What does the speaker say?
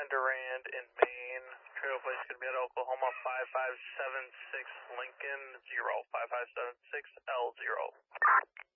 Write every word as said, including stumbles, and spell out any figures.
Durand in Maine. Trail place going to be at Oklahoma five five seven six Lincoln zero five five seven six L zero.